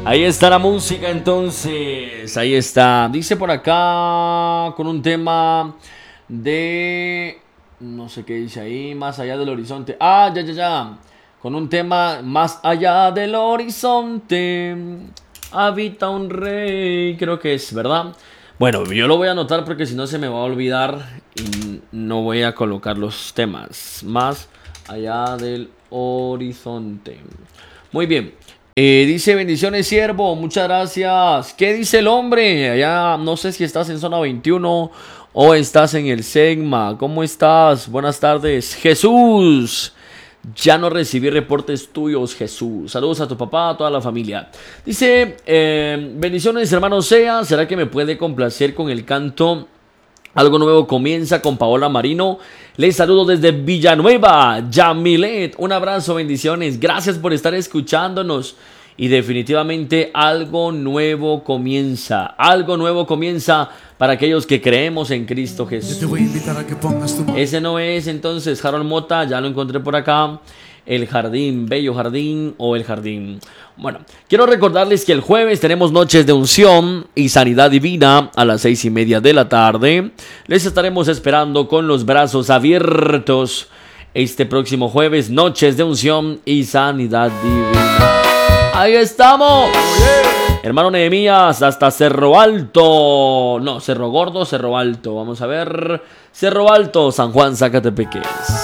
Ahí está la música entonces. Ahí está. Dice por acá con un tema de... No sé qué dice ahí. Más allá del horizonte. Ah, ya. Con un tema más allá del horizonte. Habita un rey. Creo que es, ¿verdad? Bueno, yo lo voy a anotar porque si no se me va a olvidar y no voy a colocar los temas. Más allá del horizonte. Muy bien. Dice bendiciones siervo, muchas gracias. ¿Qué dice el hombre? Allá no sé si estás en zona 21 o estás en el Segma. ¿Cómo estás? Buenas tardes. Jesús. Ya no recibí reportes tuyos, Jesús. Saludos a tu papá, a toda la familia. Dice, bendiciones hermano Sea. ¿Será que me puede complacer con el canto? Algo nuevo comienza con Paola Marino. Les saludo desde Villanueva, Yamilet. Un abrazo, bendiciones. Gracias por estar escuchándonos. Y definitivamente algo nuevo comienza. Algo nuevo comienza para aquellos que creemos en Cristo Jesús. Te voy a invitar a que pongas tu... Ese no es entonces Harold Mota, ya lo encontré por acá. El jardín, bello jardín o el jardín. Bueno, quiero recordarles que el jueves tenemos noches de unción y sanidad divina a las 6:30 de la tarde. Les estaremos esperando con los brazos abiertos este próximo jueves, noches de unción y sanidad divina. Ahí estamos. Hermano Nehemías, hasta Cerro Alto. No, Cerro Gordo, Cerro Alto. Vamos a ver. Cerro Alto, San Juan, Zacatepeques.